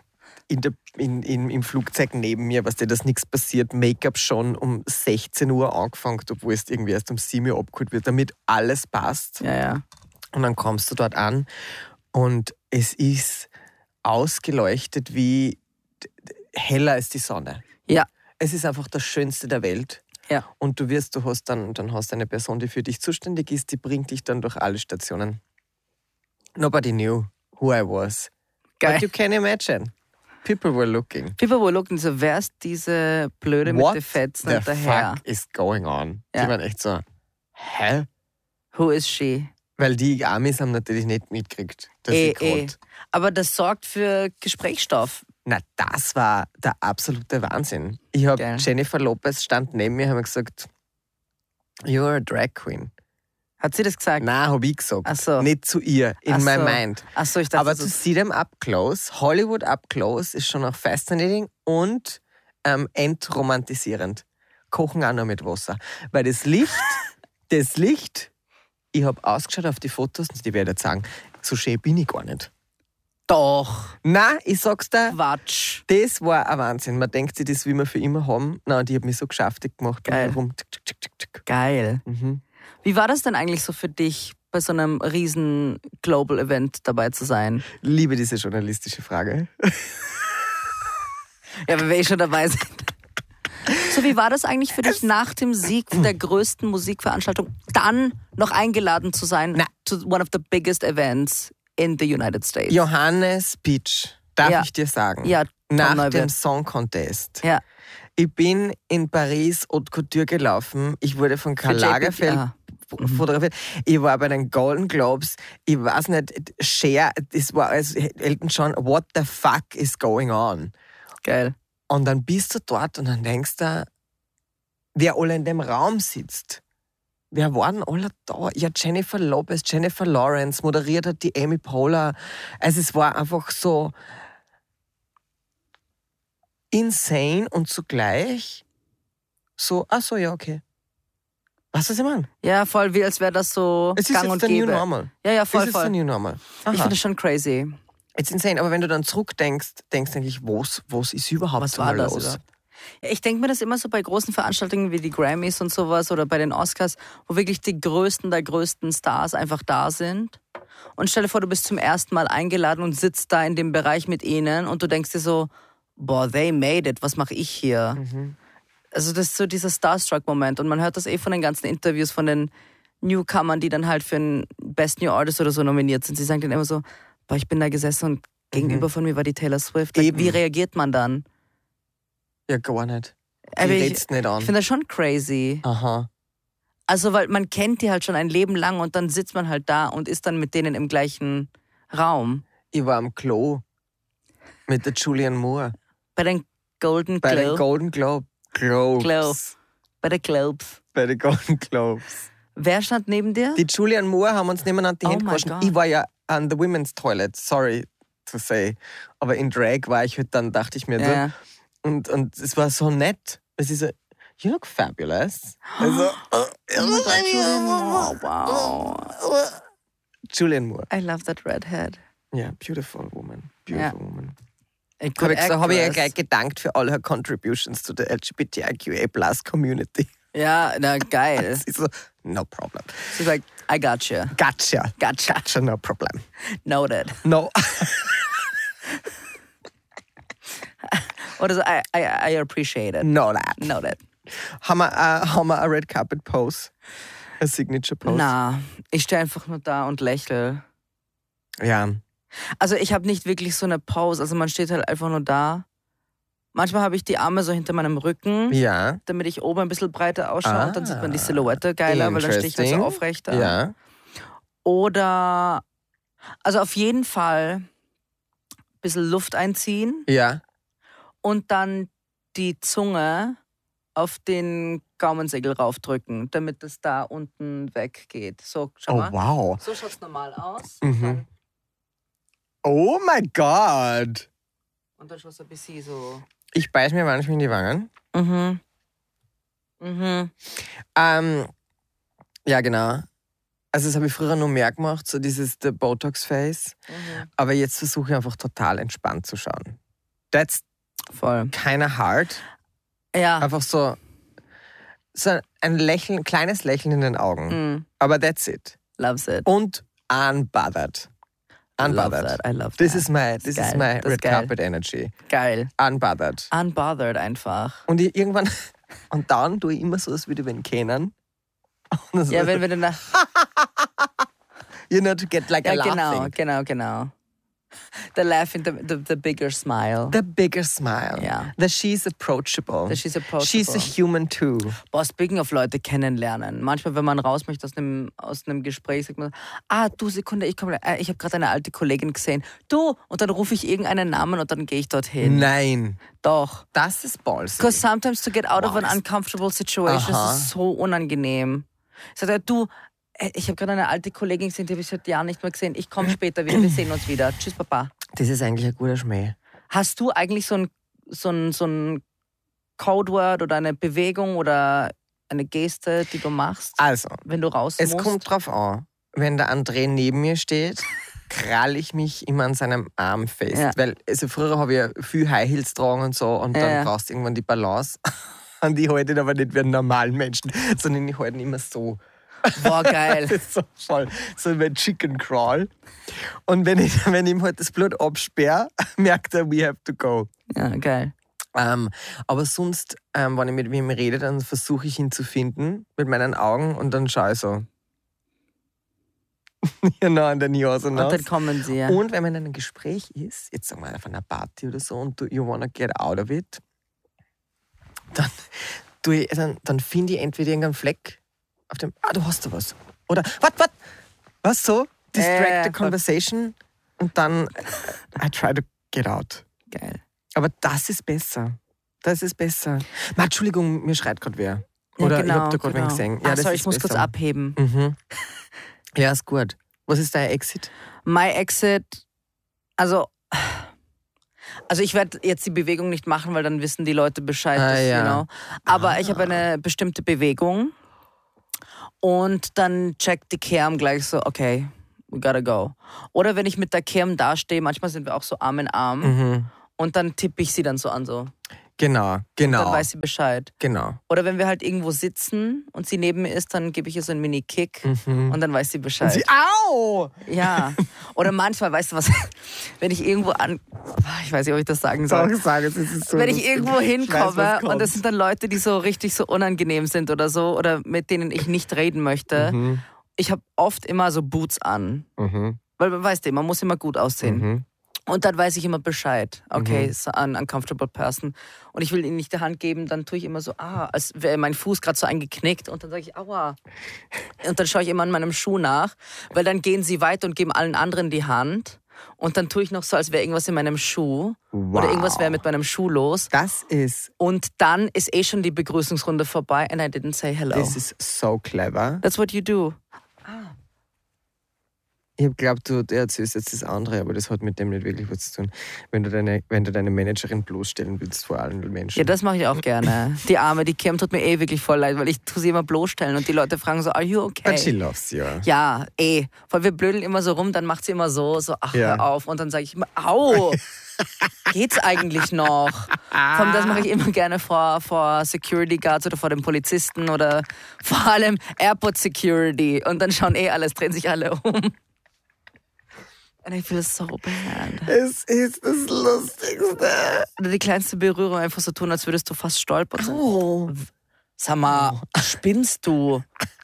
Im Flugzeug neben mir, dass nichts passiert, Make-up schon um 16 Uhr angefangen, obwohl es irgendwie erst um 7 Uhr abgeholt wird, damit alles passt. Ja. Und dann kommst du dort an und es ist ausgeleuchtet wie heller als die Sonne. Ja. Es ist einfach das Schönste der Welt. Ja. Und du hast eine Person, die für dich zuständig ist, die bringt dich dann durch alle Stationen. Nobody knew who I was. Geil. But you can imagine. People were looking. So, wer ist diese Blöde mit den Fetzen hinterher? What the fuck is going on? Ja. Die waren echt so, hä? Who is she? Weil die Amis haben natürlich nicht mitgekriegt, dass sie kommt. Aber das sorgt für Gesprächsstoff. Na, das war der absolute Wahnsinn. Ich habe Jennifer Lopez stand neben mir und habe gesagt, you're a drag queen. Hat sie das gesagt? Nein, habe ich gesagt. Ach so. Nicht zu ihr, in my mind. Ach so, ich dachte, aber zu see them up close, Hollywood up close, ist schon auch fascinating und entromantisierend. Kochen auch noch mit Wasser. Weil das Licht, ich habe ausgeschaut auf die Fotos und die werde jetzt sagen, so schön bin ich gar nicht. Doch. Nein, ich sag's dir. Quatsch. Das war ein Wahnsinn. Man denkt sich, das will wir für immer haben. Nein, und ich habe mich so geschäftig gemacht. Geil. Geil. Mhm. Wie war das denn eigentlich so für dich, bei so einem riesen Global Event dabei zu sein? Liebe diese journalistische Frage. Ja, wenn wir schon dabei sind. So, wie war das eigentlich für dich nach dem Sieg der größten Musikveranstaltung, dann noch eingeladen zu sein to one of the biggest events in the United States? Johannes Pitsch, darf ich dir sagen, nach dem Song Contest. Ja. Ich bin in Paris Haute Couture gelaufen. Ich wurde von Karl Lagerfeld fotografiert. Ich war bei den Golden Globes. Ich weiß nicht, das war als Elton John, what the fuck is going on? Geil. Und dann bist du dort und dann denkst du, wer alle in dem Raum sitzt. Wer waren alle da? Ja, Jennifer Lopez, Jennifer Lawrence, moderiert hat die Amy Poehler. Also es war einfach so insane und zugleich so, ach so, ja, okay. Weißt du, was ich meine? Ja, voll, wie als wäre das so Es ist gang jetzt und der New gäbe. Normal. Ja, voll, Es ist voll. der New Normal. Aha. Ich finde das schon crazy. It's insane, aber wenn du dann zurückdenkst, denkst du eigentlich, was ist überhaupt Was war das los? überhaupt? Ja, ich denke mir das immer so bei großen Veranstaltungen wie die Grammys und sowas oder bei den Oscars, wo wirklich die Größten der größten Stars einfach da sind. Und stell dir vor, du bist zum ersten Mal eingeladen und sitzt da in dem Bereich mit ihnen und du denkst dir so, boah, they made it, was mache ich hier? Also das ist so dieser Starstruck-Moment und man hört das von den ganzen Interviews von den Newcomern, die dann halt für einen Best New Artist oder so nominiert sind. Sie sagen dann immer so, boah, ich bin da gesessen und gegenüber von mir war die Taylor Swift. Eben. Wie reagiert man dann? Ja, gar nicht. Die Aber redst nicht an. Ich finde das schon crazy. Aha. Also, weil man kennt die halt schon ein Leben lang und dann sitzt man halt da und ist dann mit denen im gleichen Raum. Ich war am Klo mit der Julianne Moore. Bei den Golden Bei den Globes. Golden Globes. Bei den Globes. Bei den Golden Globes. Wer stand neben dir? Die Julianne Moore haben uns nebeneinander die Oh Hände my gewaschen. God. Ich war ja an the women's toilet, sorry to say. Aber in Drag war ich halt dann, dachte ich mir so. Ja. Und es war so nett. Es ist so, you look fabulous. Also, Oh, wow. Julianne Moore. I love that redhead. Ja, beautiful woman. Beautiful woman. A good Habe ich ja actress. gleich gedankt für all her contributions to the LGBTIQA+ community. Ja, na geil. Sie so, no problem. She's like, I got you. Gotcha. Gotcha. Gotcha, no problem. Noted. No. Oder so, I appreciate it. No that. Noted. Haben wir eine Red Carpet Pose? Eine Signature Pose? Na, ich stehe einfach nur da und lächle. Ja. Also ich habe nicht wirklich so eine Pose. Also man steht halt einfach nur da. Manchmal habe ich die Arme so hinter meinem Rücken, Ja. damit ich oben ein bisschen breiter ausschaue. Und dann sieht man die Silhouette geiler, weil dann stehe ich halt so Interesting. aufrechter. Ja. Oder, also auf jeden Fall ein bisschen Luft einziehen Ja. und dann die Zunge auf den Gaumensegel raufdrücken, damit es da unten weggeht. So, schau Oh, mal. wow. So schaut es normal aus. Mhm. Oh my God. Und dann schaut es ein bisschen so. Ich beiß mir manchmal in die Wangen. Mhm. Mhm. Ja, genau. Also das habe ich früher nur mehr gemacht, so dieses the Botox-Face. Mhm. Aber jetzt versuche ich einfach total entspannt zu schauen. That's Voll. kinda hard. Ja. Einfach so ein Lächeln, ein kleines Lächeln in den Augen. Mm. Aber that's it. Loves it. Und unbothered. Love Unbothered. that. I love that. This is my geil. Das ist red geil. carpet energy. Geil. Unbothered. Unbothered einfach. Und ich irgendwann, und dann tue ich immer so, als würde ich wen kennen. Und so, Ja, wenn wir dann nach. you know, to get like a laughing. Genau. The laugh and the bigger smile. The bigger smile. Ja. That she's approachable. That she's approachable. She's a human too. Boah, speaking of Leute kennenlernen. Manchmal, wenn man raus möchte aus einem Gespräch, sagt man, du Sekunde, ich habe gerade eine alte Kollegin gesehen. Du! Und dann rufe ich irgendeinen Namen und dann gehe ich dorthin. Nein. Doch. Das ist ballsy. Because sometimes to get out of an Wow. uncomfortable situation Aha. ist so unangenehm. Ich sage, du, ich habe gerade eine alte Kollegin gesehen, die habe ich seit Jahren nicht mehr gesehen. Ich komme später wieder, wir sehen uns wieder. Tschüss, Papa. Das ist eigentlich ein guter Schmäh. Hast du eigentlich so ein Codeword oder eine Bewegung oder eine Geste, die du machst, Also, wenn du raus es musst? kommt drauf an. Wenn der André neben mir steht, krall ich mich immer an seinem Arm fest. Ja. Weil also früher habe ich ja viel High Heels getragen und so und dann Ja. brauchst du irgendwann die Balance. Und die halten aber nicht wie einen normalen Menschen, sondern die halten immer so. Boah, geil. Das ist so voll, so wie ein Chicken Crawl. Und wenn ihm halt das Blut absperre, merkt er, we have to go. Ja, geil. Aber sonst, wenn ich mit wem rede, dann versuche ich ihn zu finden mit meinen Augen und dann schaue ich so. Genau, an den Nase Und dann kommen sie, ja. Und wenn man in einem Gespräch ist, jetzt sagen wir auf einer Party oder so und you wanna get out of it, dann finde ich entweder irgendeinen Fleck auf dem, du hast da was. Oder, was so? Distract the conversation und dann I try to get out. Geil. Aber das ist besser. Das ist besser. Entschuldigung, mir schreit gerade wer. Oder genau, ich habe da gerade wen gesehen. Ja, sorry, ich muss kurz abheben. Mhm. Ja, ist gut. Was ist dein Exit? My Exit, also ich werde jetzt die Bewegung nicht machen, weil dann wissen die Leute Bescheid. Aber ich habe eine bestimmte Bewegung und dann checkt die Cam gleich so, okay, we gotta go. Oder wenn ich mit der Cam dastehe, manchmal sind wir auch so Arm in Arm und dann tippe ich sie dann so an so. Genau. Und dann weiß sie Bescheid. Genau. Oder wenn wir halt irgendwo sitzen und sie neben mir ist, dann gebe ich ihr so einen Mini-Kick und dann weiß sie Bescheid. Und sie, au! Ja. Oder manchmal, weißt du was, wenn ich irgendwo ich weiß nicht, ob ich das sagen soll. Sag es ist so wenn ich lustig. irgendwo hinkomme und und es sind dann Leute, die so richtig so unangenehm sind oder so oder mit denen ich nicht reden möchte. Ich habe oft immer so Boots an. Weil man weiß man muss immer gut aussehen. Und dann weiß ich immer Bescheid. Okay, ist ein uncomfortable person. Und ich will ihnen nicht die Hand geben, dann tue ich immer so, als wäre mein Fuß gerade so eingeknickt. Und dann sage ich, aua. Und dann schaue ich immer an meinem Schuh nach, weil dann gehen sie weiter und geben allen anderen die Hand. Und dann tue ich noch so, als wäre irgendwas in meinem Schuh. Wow. Oder irgendwas wäre mit meinem Schuh los. Das ist... Und dann ist schon die Begrüßungsrunde vorbei and I didn't say hello. Das ist so clever. That's what you do. Ich habe geglaubt, du erzählst jetzt das andere, aber das hat mit dem nicht wirklich was zu tun. Wenn du deine Managerin bloßstellen willst vor allen Menschen. Ja, das mache ich auch gerne. Die Arme, die Kim tut mir wirklich voll leid, weil ich tue sie immer bloßstellen und die Leute fragen so, are you okay? But she loves you. Ja, weil wir blödeln immer so rum, dann macht sie immer so, hör auf. Und dann sage ich immer, au, geht's eigentlich noch? Das mache ich immer gerne vor Security Guards oder vor den Polizisten oder vor allem Airport Security. Und dann schauen drehen sich alle um. And I feel so bad. Es ist das Lustigste. Oder die kleinste Berührung einfach so tun, als würdest du fast stolpern. Oh. Sag mal, spinnst du?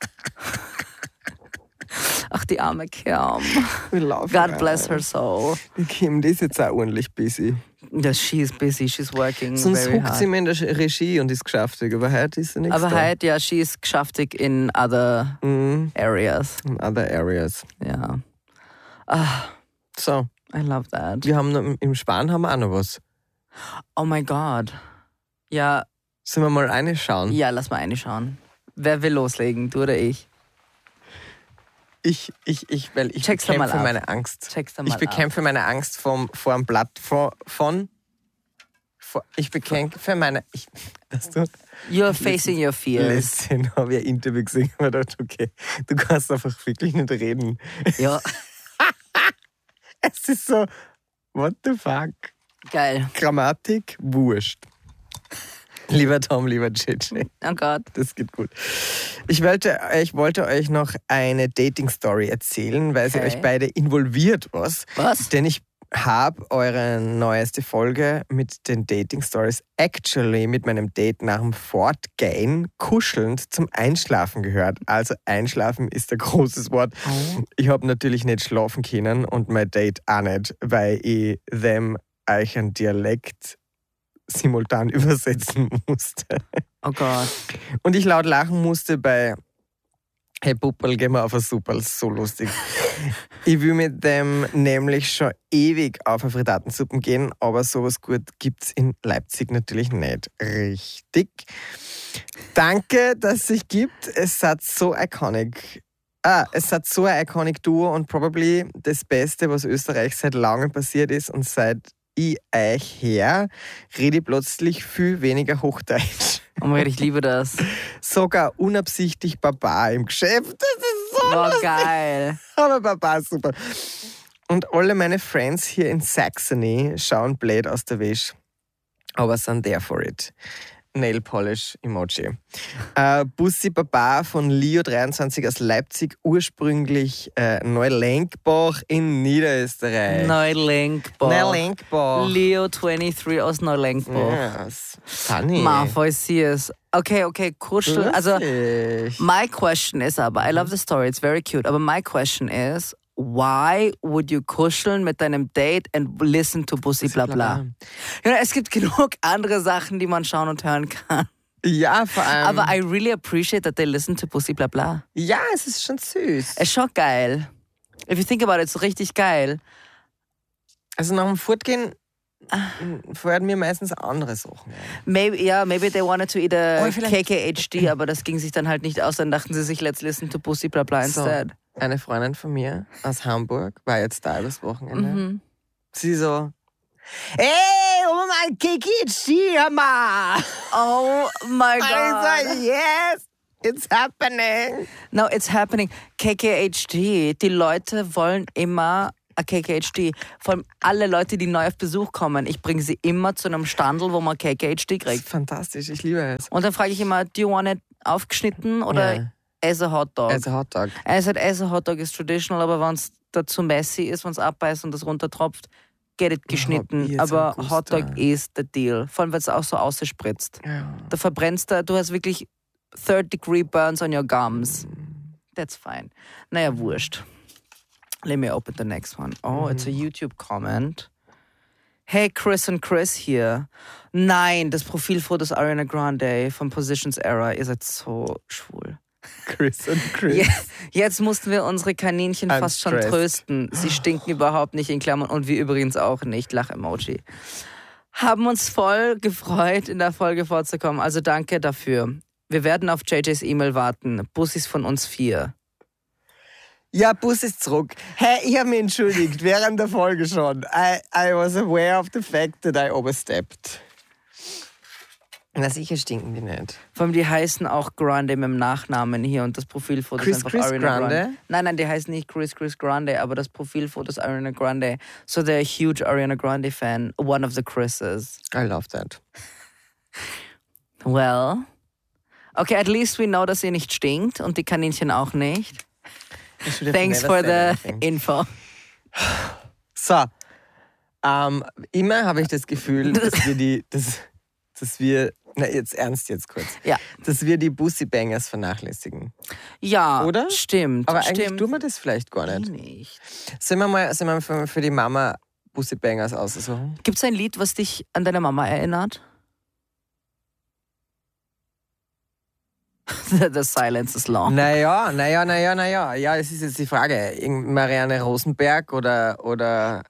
Ach, die arme Kim. God bless her soul. Die Kim, die ist jetzt auch ordentlich busy. Yes, she's busy, she's working Sonst very huckt hard. sie immer in der Regie und ist geschäftig, aber heute ist sie nichts Aber da. heute, ja, she is geschäftig in other areas. In other areas. Ja. So. I love that. Wir haben noch, im Sparen haben wir auch noch was. Oh my God. Ja. Sollen wir mal reinschauen? Ja, lass mal reinschauen. Wer will loslegen, du oder ich? Ich bekämpfe meine Angst. Ich bekämpfe meine Angst vor dem Blatt ich bekämpfe meine... You're facing your fears. Letztens habe ich ein Interview gesehen und mir gedacht, okay, du kannst einfach wirklich nicht reden. Ja. Es ist so, what the fuck? Geil. Grammatik, wurscht. Lieber Tom, lieber JJ. Oh Gott. Das geht gut. Ich wollte euch noch eine Dating-Story erzählen, weil sie euch beide involviert was. Was? Denn ich habe eure neueste Folge mit den Dating-Stories actually mit meinem Date nach dem Fortgehen kuschelnd zum Einschlafen gehört. Also Einschlafen ist ein großes Wort. Oh. Ich habe natürlich nicht schlafen können und mein Date auch nicht, weil ich dem euch einen Dialekt simultan übersetzen musste. Oh Gott. Und ich laut lachen musste bei Hey Puppel, gehen wir auf ein Superl, so lustig. Ich will mit dem nämlich schon ewig auf eine Frittatensuppen gehen, aber sowas gut gibt's in Leipzig natürlich nicht. Richtig. Danke, dass es sich gibt. Es hat so iconic. Es hat so ein iconic Duo und probably das Beste, was Österreich seit langem passiert ist und seit ich euch her, rede ich plötzlich viel weniger Hochdeutsch. Oh mein Gott, ich liebe das. Sogar unabsichtlich Baba im Geschäft. Das ist so lustig. Geil. Aber Baba ist super. Und alle meine Friends hier in Saxony schauen blöd aus der Wäsche. Aber sind there for it. Nail Polish Emoji. Bussi Baba von Leo23 aus Leipzig, ursprünglich Neulenkbach in Niederösterreich. Neulenkbach. Leo23 aus Neulenkbach. Yes. Funny. voll süß. Okay, kuscheln. Also, my question is aber, I love the story, it's very cute, aber my question is, why would you kuscheln mit deinem Date and listen to Bussi Blabla? Ja, es gibt genug andere Sachen, die man schauen und hören kann. Ja, vor allem. Aber I really appreciate that they listen to Bussi Blabla. Ja, es ist schon süß. Es ist schon geil. If you think about it, ist richtig geil. Also nach dem Fortgehen feuert mir meistens andere Sachen ein. Maybe they wanted to eat a KKHD, aber das ging sich dann halt nicht aus. Dann dachten sie sich, let's listen to Pussy Bla Bla instead. Eine Freundin von mir aus Hamburg war jetzt da übers Wochenende. Sie so, hey, oh mein KKHD, Hammer! Oh my God. Und ich so, yes! It's happening. No, it's happening. KKHD. Die Leute wollen immer ein KKHD. Vor allem alle Leute, die neu auf Besuch kommen. Ich bringe sie immer zu einem Standel, wo man KKHD kriegt. Das ist fantastisch, ich liebe es. Und dann frage ich immer, do you want it aufgeschnitten oder as a hot dog? As a hot dog. As a hot dog is traditional, aber wenn es dazu messy ist, wenn es abbeißt und das runtertropft, get it geschnitten. Aber Hot Dog is the deal. Vor allem, weil es auch so ausspritzt. Ja. Da verbrennst du hast wirklich Third-degree burns on your gums. That's fine. Naja, wurscht. Let me open the next one. Oh, it's a YouTube comment. Hey, Chris and Chris hier. Nein, das Profilfoto des Ariana Grande von Positions Era, ihr seid so schwul. Chris und Chris. Jetzt mussten wir unsere Kaninchen fast schon trösten. Sie stinken überhaupt nicht in Klammern und wir übrigens auch nicht. Lach-Emoji. Haben uns voll gefreut, in der Folge vorzukommen. Also danke dafür. Wir werden auf JJs E-Mail warten. Bussis von uns 4. Ja, Bus ist zurück. Hey, ich habe mich entschuldigt während der Folge schon. I was aware of the fact that I overstepped. Na sicher stinken die nicht. Vor allem die heißen auch Grande mit dem Nachnamen hier und das Profilfoto ist einfach Chris Ariana Grande? Nein, die heißen nicht Chris Grande, aber das Profilfoto ist Ariana Grande. So they're a huge Ariana Grande fan. One of the Chris's. I love that. Well, okay, at least we know, dass ihr nicht stinkt und die Kaninchen auch nicht. Thanks for the info. So, immer habe ich das Gefühl, dass wir, jetzt ernst jetzt kurz, dass wir die Bussi-Bangers vernachlässigen. Ja, oder? Stimmt. Aber eigentlich tun wir das vielleicht gar nicht. Sollen wir mal für die Mama Bussi-Bangers aussuchen? Gibt es ein Lied, was dich an deine Mama erinnert? The silence is long. Naja. Ja, es ist jetzt die Frage. Marianne Rosenberg oder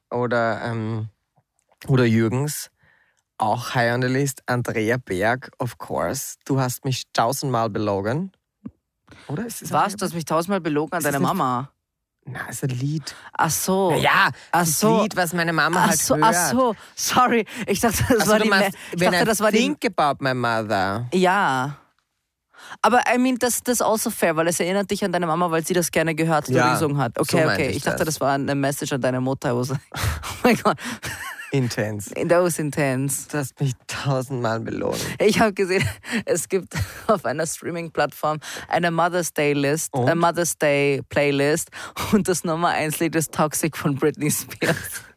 Jürgens. Auch high on the list. Andrea Berg, of course. Du hast mich 1000-mal belogen. Oder? Was? Du hast mich 1000-mal belogen an deine Mama? Na, ist ein Lied. Ach so. Ja, das Lied, was meine Mama hört. Ach so, sorry. Ich dachte, das war die... Think about my mother. Ja. Aber das also fair, weil es erinnert dich an deine Mama, weil sie das gerne gehört hat oder gesungen hat. Okay. Ich dachte, das war eine Message an deine Mutter. Oh mein Gott. Intense. That was intense. Du hast mich 1000-mal belohnt. Ich habe gesehen, es gibt auf einer Streaming-Plattform eine Mother's Day Playlist und das Nummer 1 Lied ist Toxic von Britney Spears.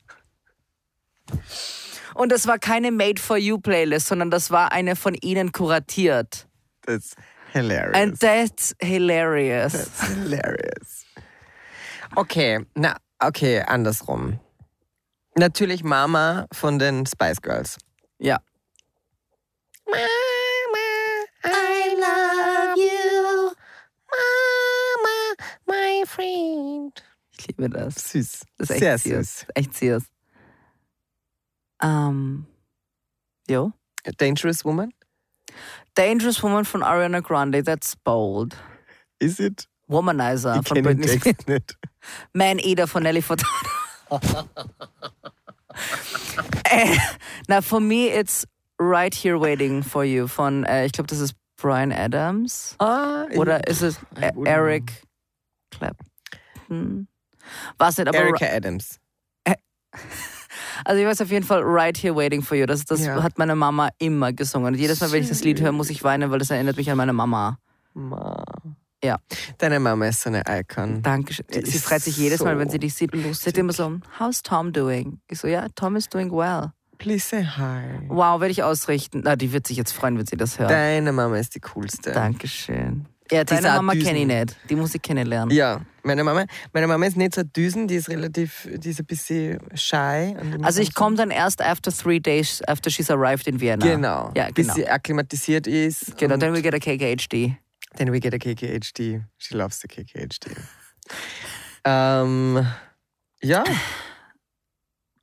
Und das war keine Made-for-You-Playlist, sondern das war eine von ihnen kuratiert. That's hilarious. And that's hilarious. That's hilarious. Okay, andersrum. Natürlich Mama von den Spice Girls. Ja. Mama, I love you. Mama, my friend. Ich liebe das. Süß. Das ist sehr echt süß. Echt süß. Jo. Dangerous Woman? Dangerous Woman von Ariana Grande, that's bold. Is it? Womanizer von Britney Spears. Nicht. Man Eater von Nelly Furtado. Now for me it's Right Here Waiting for You von, ich glaube das ist Bryan Adams. Oder ist es Eric Clapton? Was nicht, aber Erica Adams. Also ich weiß auf jeden Fall Right Here Waiting for You. Das hat meine Mama immer gesungen. Und jedes Mal, wenn ich das Lied höre, muss ich weinen, weil das erinnert mich an meine Mama. Ja. Deine Mama ist so eine Icon. Dankeschön. Sie freut sich jedes Mal, wenn sie dich sieht. Sie sagt immer so, how's Tom doing? Ich so, ja, Tom is doing well. Please say hi. Wow, werde ich ausrichten. Na, die wird sich jetzt freuen, wenn sie das hört. Deine Mama ist die coolste. Dankeschön. Ja, deine Mama kenne ich nicht. Die muss ich kennenlernen. Ja, meine Mama ist nicht so düsen, die ist ein bisschen shy. Also ich komme dann erst after 3 days, after she's arrived in Vienna. Genau, ja, bis sie akklimatisiert ist. Genau, then we get a KKHD. Then we get a KKHD. She loves the KKHD. Ja.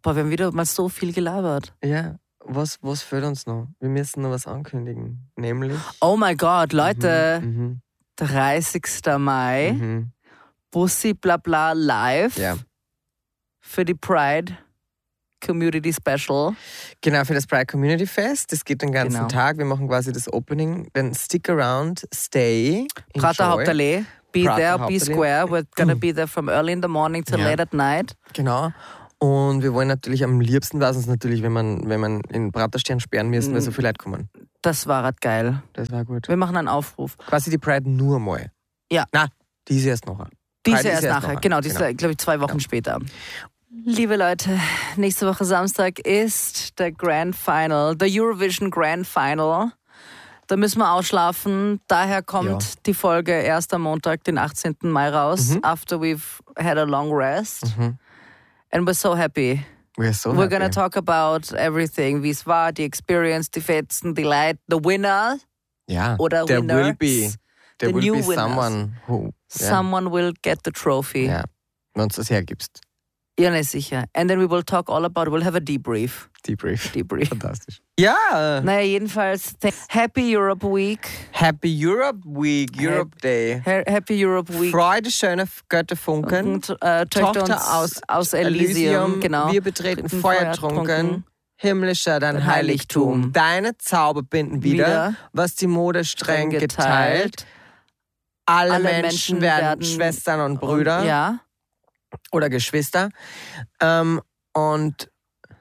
Boah, wir haben wieder mal so viel gelabert. Ja, was fehlt uns noch? Wir müssen noch was ankündigen. Nämlich... Oh mein Gott, Leute. 30. Mai. Bussi Blabla live. Ja. Für die Pride Community Special. Genau, für das Pride Community Fest. Das geht den ganzen Tag. Wir machen quasi das Opening. Then stick around, stay, Prater Hauptallee. Be Prater there, Hauptallee. be square. We're gonna be there from early in the morning till late at night. Genau. Und wir wollen natürlich am liebsten, was uns natürlich, wenn man in Praterstern sperren müssen, weil so viele Leute kommen. Das war halt geil. Das war gut. Wir machen einen Aufruf. Quasi die Pride nur mal. Ja. Na, die ist erst nachher. Die ist erst nachher. Genau, die ist, glaube ich, 2 Wochen später. Liebe Leute, nächste Woche Samstag ist der Grand Final, der Eurovision Grand Final. Da müssen wir ausschlafen. Daher kommt die Folge erst am Montag, den 18. Mai raus, after we've had a long rest. And we're so happy. We're gonna talk about everything, wie es war, die Experience, die Fetzen, die Leute, the winner. Ja, oder there winners. There will be winners. someone who... Someone will get the trophy. Ja, wenn uns das hergibst. Ja, ne, sicher. And then we will talk all about, we'll have a debrief. Debrief. Fantastisch. Ja! Naja, jedenfalls, Happy Europe Week. Happy Europe Week, Europe Day. Happy Europe Week. Freude, schöne Götterfunken. Und, Töchter aus Elysium. Genau. Wir betreten Feuertrunken. Himmlischer dein Heiligtum. Deine Zauber binden wieder, was die Mode streng geteilt. Alle Menschen werden Schwestern und Brüder. Ja. Oder Geschwister. Und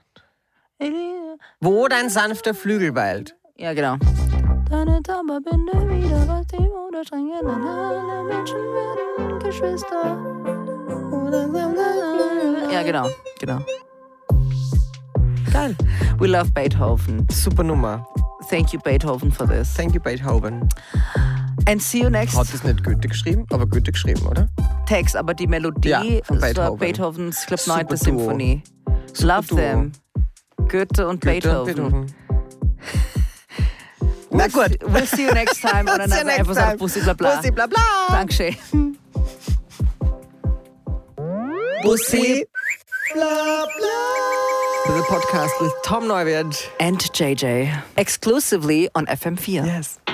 wo dein sanfter Flügel weilt. Ja, genau. Deine Zauber binde wieder, was die Mode streng geteilt. Alle Menschen werden Geschwister. Ja, genau. Geil. We love Beethoven. Super Nummer. Thank you, Beethoven, for this. Thank you, Beethoven. And see you next. Hat es nicht Goethe geschrieben, aber Goethe geschrieben, oder? Text, aber die Melodie von war Beethovens, ich glaube, 9. Symphonie. Love them. Goethe und Beethoven. Na gut. We'll see you next time on another episode of Bussi Blabla. Bussi Blabla. Dankeschön. Bussi Blabla. The podcast with Tom Neuwirth and JJ. Exclusively on FM4. Yes.